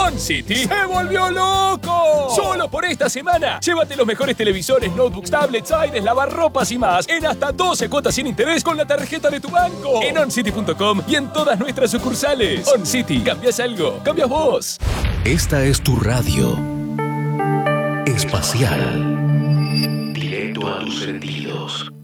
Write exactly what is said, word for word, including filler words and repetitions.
OnCity se volvió loco. Solo por esta semana, llévate los mejores televisores, notebooks, tablets, aires, lavarropas y más en hasta doce cuotas sin interés con la tarjeta de tu banco. En oncity punto com y en todas nuestras sucursales. OnCity, cambias algo, cambias vos. Esta es tu radio espacial. Directo a tus sentidos.